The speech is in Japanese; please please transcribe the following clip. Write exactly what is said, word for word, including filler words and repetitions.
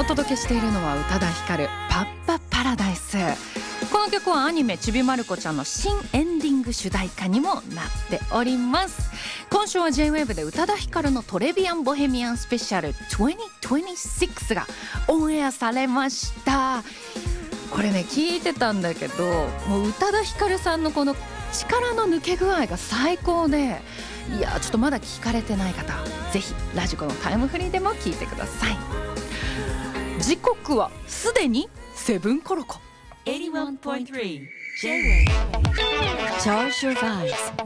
お届けしているのは宇多田ヒカルパッパパラダイス。この曲はアニメちびまる子ちゃんの新エンディング主題歌にもなっております。今週は ジェイウェーブ で宇多田ヒカルのトレビアンボヘミアンスペシャルにせんにじゅうろくがオンエアされました。これね聞いてたんだけど、もう宇多田ヒカルさんのこの力の抜け具合が最高で、いやちょっとまだ聞かれてない方ぜひラジコのタイムフリーでも聞いてください。時刻はすでにセブンコロコはちじゅういってんさん J-Wave Charge Your Vibes